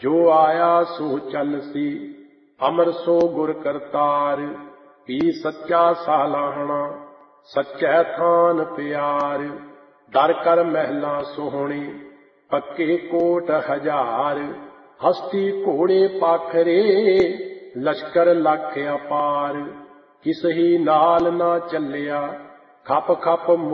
ਜੋ ਆਇਆ ਸੋ ਚੱਲਸੀ, ਅਮਰ ਸੋ ਗੁਰ ਕਰਤਾਰ। ਪੀ ਸੱਚਾ ਸਾਲਾਹਣਾ, ਸੱਚੈ ਥਾਨ ਪਿਆਰ। ਦਰ ਕਰ ਮਹਿਲਾਂ ਸੋਹਣੇ, ਪੱਕੇ ਕੋਟ ਹਜ਼ਾਰ। ਹਸਤੀ ਘੋੜੇ ਪਾਖਰੇ, ਲਸ਼ਕਰ ਲੱਖ ਅਪਾਰ। ਕਿਸਹੀ ਨਾਲ ਨਾ ਚੱਲਿਆ, ਖਪ ਖਪ